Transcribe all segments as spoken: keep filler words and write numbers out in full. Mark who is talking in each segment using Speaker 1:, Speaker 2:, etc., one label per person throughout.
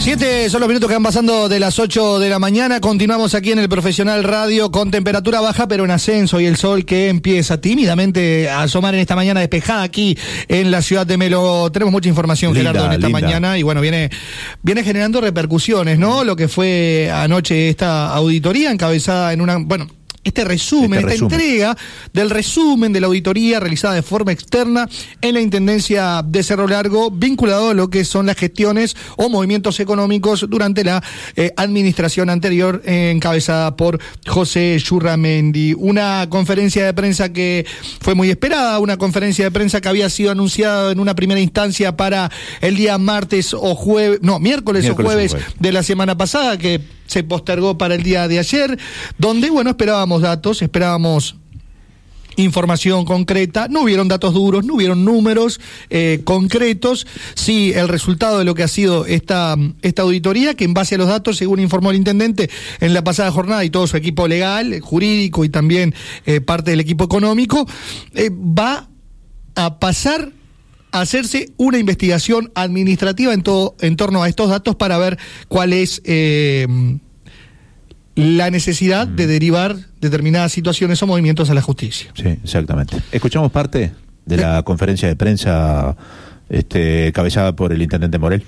Speaker 1: Siete son los minutos que van pasando de las ocho de la mañana. Continuamos aquí en el Profesional Radio con temperatura baja pero en ascenso, y el sol que empieza tímidamente a asomar en esta mañana despejada aquí en la ciudad de Melo. Tenemos mucha información, linda, Gerardo, en esta linda. mañana, y bueno, viene, viene generando repercusiones, ¿no? Lo que fue anoche esta auditoría encabezada en una, bueno, Este resumen, este esta resumen. entrega del resumen de la auditoría realizada de forma externa en la Intendencia de Cerro Largo, vinculado a lo que son las gestiones o movimientos económicos durante la eh, administración anterior, eh, encabezada por José Yurramendi. Una conferencia de prensa que fue muy esperada, una conferencia de prensa que había sido anunciada en una primera instancia para el día martes o jueves, no, miércoles, miércoles o jueves, jueves de la semana pasada, que se postergó para el día de ayer, donde, bueno, esperábamos datos, esperábamos información concreta. No hubieron datos duros, no hubieron números eh, concretos. Sí, el resultado de lo que ha sido esta, esta auditoría, que en base a los datos, según informó el intendente en la pasada jornada, y todo su equipo legal, jurídico y también eh, parte del equipo económico, eh, va a pasar a hacerse una investigación administrativa en todo en torno a estos datos para ver cuál es eh, la necesidad mm. de derivar determinadas situaciones o movimientos a la justicia.
Speaker 2: Sí, exactamente. Escuchamos parte de la ¿Eh? conferencia de prensa este, cabezada por el intendente Morel.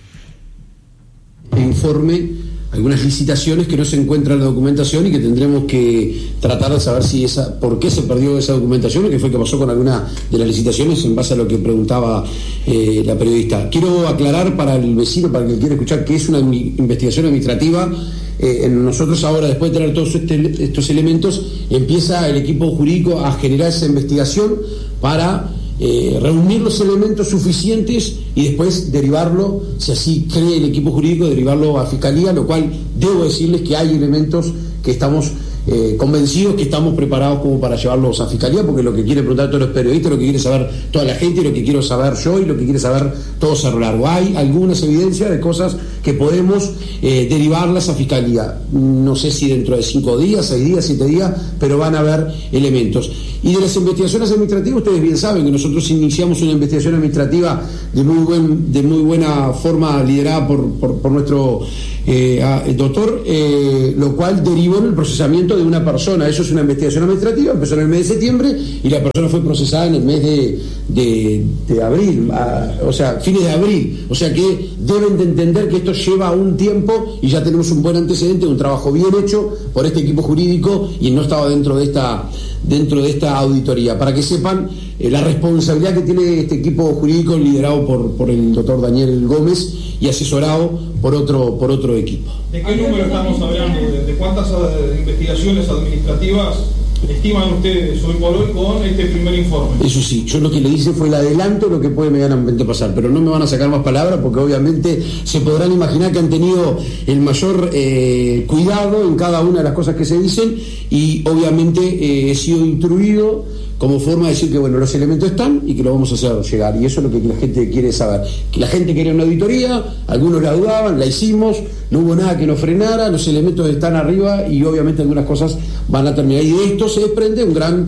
Speaker 3: Informe algunas licitaciones que no se encuentran en la documentación y que tendremos que tratar de saber si esa, por qué se perdió esa documentación y qué fue que pasó con alguna de las licitaciones en base a lo que preguntaba eh, la periodista. Quiero aclarar para el vecino, para el que quiera escuchar, que es una investigación administrativa. Eh, nosotros ahora, después de tener todos este, estos elementos, empieza el equipo jurídico a generar esa investigación para Eh, reunir los elementos suficientes y después derivarlo, si así cree el equipo jurídico, derivarlo a Fiscalía, lo cual debo decirles que hay elementos que estamos eh, convencidos que estamos preparados como para llevarlos a Fiscalía, porque lo que quieren preguntar todos los periodistas, lo que quiere saber toda la gente, lo que quiero saber yo y lo que quiere saber todo Cerro Largo. Hay algunas evidencias de cosas que podemos eh, derivarlas a Fiscalía. No sé si dentro de cinco días, seis días, siete días, pero van a haber elementos. Y de las investigaciones administrativas, ustedes bien saben que nosotros iniciamos una investigación administrativa de muy buen, de muy buena forma, liderada por, por, por nuestro eh, doctor, eh, lo cual derivó en el procesamiento de una persona. Eso es una investigación administrativa, empezó en el mes de septiembre y la persona fue procesada en el mes de, de, de abril, a, o sea, fines de abril. O sea que deben de entender que esto lleva un tiempo y ya tenemos un buen antecedente, un trabajo bien hecho por este equipo jurídico y no estaba dentro de esta dentro de esta auditoría, para que sepan eh, la responsabilidad que tiene este equipo jurídico liderado por, por el doctor Daniel Gómez y asesorado por otro por otro equipo.
Speaker 4: ¿De qué número estamos hablando? ¿De, de cuántas uh, investigaciones administrativas estiman ustedes hoy por hoy con este primer informe?
Speaker 3: Eso sí, yo lo que le hice fue el adelanto de lo que puede medianamente pasar, pero no me van a sacar más palabras porque obviamente se podrán imaginar que han tenido el mayor eh, cuidado en cada una de las cosas que se dicen y obviamente eh, he sido instruido como forma de decir que bueno, los elementos están y que lo vamos a hacer llegar, y eso es lo que la gente quiere saber, que la gente quería una auditoría, algunos la dudaban, la hicimos, no hubo nada que nos frenara, los elementos están arriba y obviamente algunas cosas van a terminar, y de esto se desprende un gran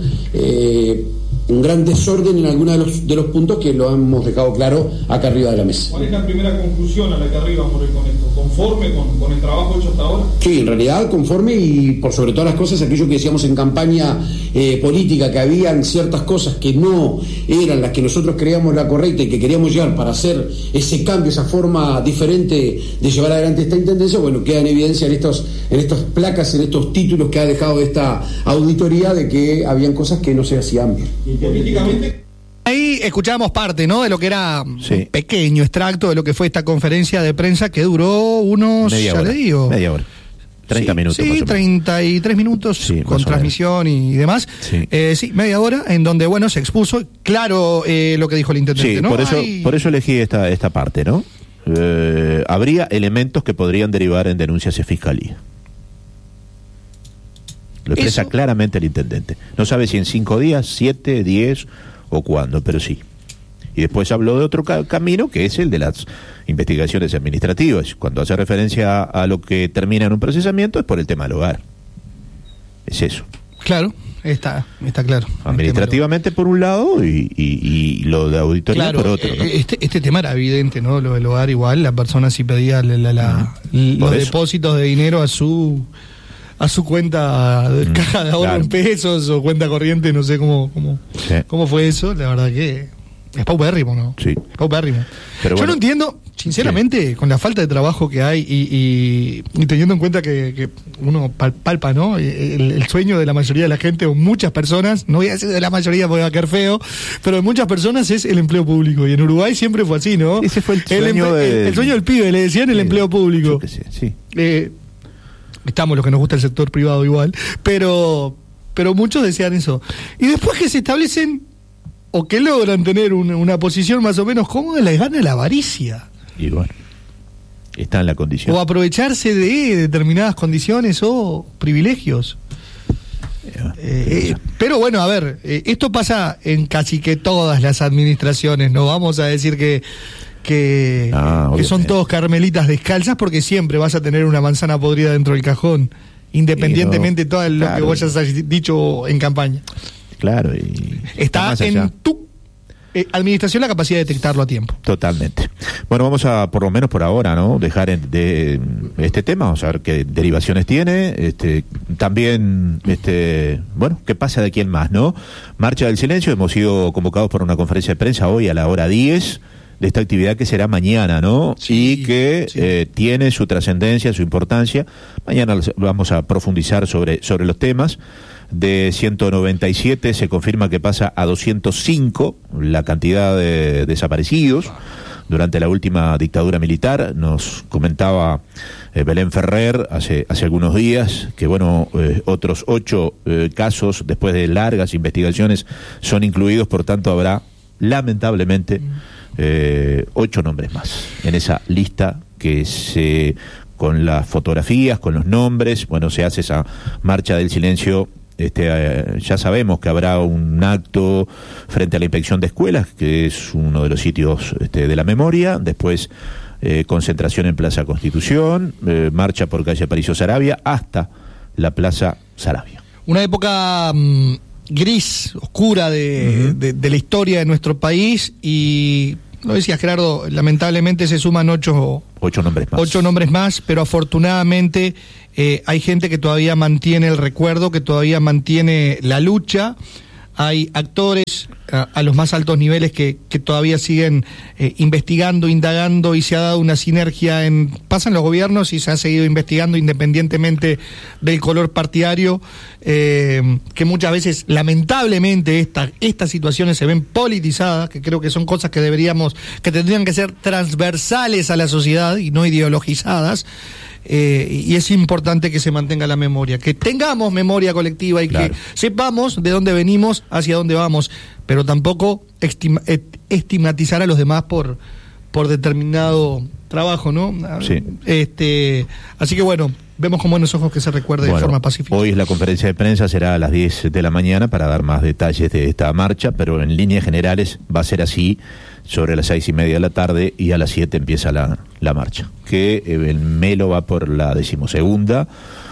Speaker 3: eh, un gran desorden en algunos de los, de los puntos que lo hemos dejado claro acá arriba de la mesa.
Speaker 4: ¿Cuál es la primera conclusión a la que arriba por con esto? ¿Conforme con, con el trabajo hecho hasta ahora?
Speaker 3: Sí, en realidad conforme, y por sobre todas las cosas, aquello que decíamos en campaña eh, política, que habían ciertas cosas que no eran las que nosotros creíamos la correcta y que queríamos llevar para hacer ese cambio, esa forma diferente de llevar adelante esta intendencia, bueno, queda en evidencia en estos, en estas placas, en estos títulos que ha dejado esta auditoría de que habían cosas que no se hacían bien.
Speaker 4: ¿Y políticamente?
Speaker 1: Ahí escuchábamos parte, ¿no?, de lo que era
Speaker 2: sí.
Speaker 1: un pequeño extracto de lo que fue esta conferencia de prensa que duró unos,
Speaker 2: media
Speaker 1: ya
Speaker 2: hora,
Speaker 1: le digo,
Speaker 2: media hora, treinta
Speaker 1: sí,
Speaker 2: minutos.
Speaker 1: Sí, treinta y tres minutos
Speaker 2: sí,
Speaker 1: con transmisión y demás.
Speaker 2: Sí.
Speaker 1: Eh, sí, media hora en donde, bueno, se expuso claro eh, lo que dijo el intendente,
Speaker 2: sí,
Speaker 1: ¿no?
Speaker 2: por eso,
Speaker 1: Hay...
Speaker 2: por eso elegí esta, esta parte, ¿no? Eh, habría elementos que podrían derivar en denuncias a Fiscalía. Lo expresa
Speaker 1: Eso.
Speaker 2: claramente el intendente. No sabe si en cinco días, siete, diez o cuándo, pero sí. Y después habló de otro ca- camino, que es el de las investigaciones administrativas. Cuando hace referencia a, a lo que termina en un procesamiento es por el tema del hogar. Es eso.
Speaker 1: Claro, Está, está claro.
Speaker 2: Administrativamente por un lado y, y, y lo de auditoría
Speaker 1: claro,
Speaker 2: por otro, ¿no?
Speaker 1: Este, este tema era evidente, ¿no? Lo del hogar igual, la persona sí pedía la, la, la,
Speaker 2: Mm.
Speaker 1: los
Speaker 2: eso.
Speaker 1: depósitos de dinero a su a su cuenta de
Speaker 2: Mm,
Speaker 1: caja de ahorro
Speaker 2: claro.
Speaker 1: en pesos o cuenta corriente, no sé cómo cómo,
Speaker 2: Sí.
Speaker 1: cómo fue eso, la verdad que es paupérrimo, ¿no?
Speaker 2: Sí.
Speaker 1: Paupérrimo.
Speaker 2: Pero
Speaker 1: Yo
Speaker 2: bueno.
Speaker 1: no entiendo, sinceramente, con la falta de trabajo que hay y, y, y teniendo en cuenta que, que uno pal- palpa, ¿no? El, el sueño de la mayoría de la gente o muchas personas, no voy a decir de la mayoría porque va a quedar feo, pero de muchas personas es el empleo público. Y en Uruguay siempre fue así, ¿no?
Speaker 2: Ese fue el sueño
Speaker 1: emple-
Speaker 2: de-
Speaker 1: el, el sueño del pibe, le decían el
Speaker 2: Sí,
Speaker 1: empleo público.
Speaker 2: yo qué sé, sí.
Speaker 1: Eh, estamos los que nos gusta el sector privado igual, pero, pero muchos decían eso. Y después que se establecen o que logran tener una, una posición más o menos cómoda, les gana la avaricia.
Speaker 2: Y bueno, está en la condición.
Speaker 1: O aprovecharse de determinadas condiciones o privilegios. Eh, eh, pero bueno, a ver, eh, esto pasa en casi que todas las administraciones, no vamos a decir que que,
Speaker 2: Ah,
Speaker 1: que son
Speaker 2: obviamente.
Speaker 1: todos carmelitas descalzas, porque siempre vas a tener una manzana podrida dentro del cajón, independientemente de todo lo
Speaker 2: claro.
Speaker 1: que vos hayas dicho en campaña.
Speaker 2: Claro, y
Speaker 1: Está
Speaker 2: más allá.
Speaker 1: en tu eh, administración la capacidad de detectarlo a tiempo.
Speaker 2: Totalmente. Bueno, vamos a, por lo menos por ahora, ¿no? Dejar en- de este tema, vamos a ver qué derivaciones tiene. Este, también, este, bueno, qué pasa de aquí en más, ¿no? Marcha del Silencio, hemos sido convocados por una conferencia de prensa hoy a la hora diez de esta actividad que será mañana, ¿no?
Speaker 1: Sí,
Speaker 2: y que
Speaker 1: sí.
Speaker 2: eh, tiene su trascendencia, su importancia. Mañana los- vamos a profundizar sobre, sobre los temas. De ciento noventa y siete se confirma que pasa a doscientos cinco la cantidad de desaparecidos durante la última dictadura militar. Nos comentaba eh, Belén Ferrer hace, hace algunos días que, bueno, eh, otros ocho eh, casos, después de largas investigaciones, son incluidos, por tanto habrá, lamentablemente, eh, ocho nombres más en esa lista que se, con las fotografías, con los nombres, bueno, se hace esa marcha del silencio. Este, eh, ya sabemos que habrá un acto frente a la inspección de escuelas, que es uno de los sitios este, de la memoria. Después eh, concentración en Plaza Constitución, eh, marcha por calle Aparicio Saravia hasta la Plaza Saravia.
Speaker 1: Una época mm, gris, oscura de,
Speaker 2: Ujú.
Speaker 1: de, de la historia de nuestro país y, lo decía Gerardo, lamentablemente se suman ocho,
Speaker 2: Ocho nombres más.
Speaker 1: ocho nombres más, pero afortunadamente eh, hay gente que todavía mantiene el recuerdo, que todavía mantiene la lucha. Hay actores a, a los más altos niveles que, que todavía siguen eh, investigando, indagando, y se ha dado una sinergia en... Pasan los gobiernos y se ha seguido investigando independientemente del color partidario, eh, que muchas veces, lamentablemente, esta, estas situaciones se ven politizadas, que creo que son cosas que deberíamos, que tendrían que ser transversales a la sociedad y no ideologizadas. Eh, y es importante que se mantenga la memoria, que tengamos memoria colectiva y
Speaker 2: Claro.
Speaker 1: que sepamos de dónde venimos, hacia dónde vamos, pero tampoco estima- et- estigmatizar a los demás por, por determinado trabajo, ¿no?
Speaker 2: Sí.
Speaker 1: Este, así que bueno, vemos con buenos ojos que se recuerde de
Speaker 2: Bueno,
Speaker 1: forma pacífica.
Speaker 2: hoy la conferencia de prensa será a las diez de la mañana para dar más detalles de esta marcha, pero en líneas generales va a ser así sobre las seis y media de la tarde, y a las siete empieza la, la marcha, que eh, el Melo va por la decimosegunda.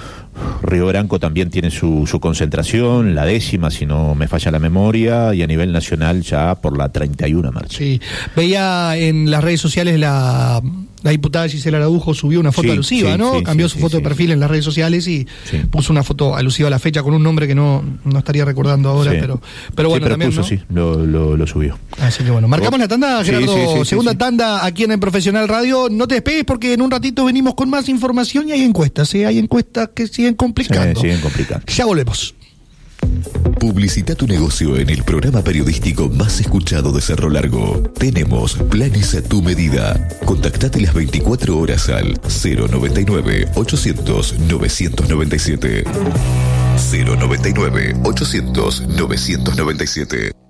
Speaker 2: Río Branco también tiene su, su concentración, la décima, si no me falla la memoria, y a nivel nacional ya por la treinta y una marcha.
Speaker 1: Sí, veía en las redes sociales la, la diputada Gisela Araujo subió una foto
Speaker 2: Sí,
Speaker 1: alusiva,
Speaker 2: sí,
Speaker 1: ¿no?
Speaker 2: sí,
Speaker 1: Cambió
Speaker 2: sí,
Speaker 1: su
Speaker 2: sí,
Speaker 1: foto
Speaker 2: sí.
Speaker 1: de perfil en las redes sociales y
Speaker 2: Sí.
Speaker 1: puso una foto alusiva a la fecha con un nombre que no, no estaría recordando ahora,
Speaker 2: Sí.
Speaker 1: pero, pero bueno,
Speaker 2: Sí, pero
Speaker 1: también,
Speaker 2: puso,
Speaker 1: ¿no?
Speaker 2: sí, lo, lo, lo subió.
Speaker 1: Así que bueno, marcamos la tanda,
Speaker 2: Sí,
Speaker 1: Gerardo,
Speaker 2: sí, sí, sí,
Speaker 1: segunda
Speaker 2: sí.
Speaker 1: tanda aquí en el Profesional Radio. No te despegues porque en un ratito venimos con más información y hay encuestas, ¿eh? Hay encuestas que siguen complicando.
Speaker 2: Sí, siguen complicando.
Speaker 1: Ya volvemos.
Speaker 5: Publicita tu negocio en el programa periodístico más escuchado de Cerro Largo. Tenemos planes a tu medida. Contactate las veinticuatro horas al cero noventa y nueve, ochocientos, novecientos noventa y siete. cero noventa y nueve, ochocientos, novecientos noventa y siete.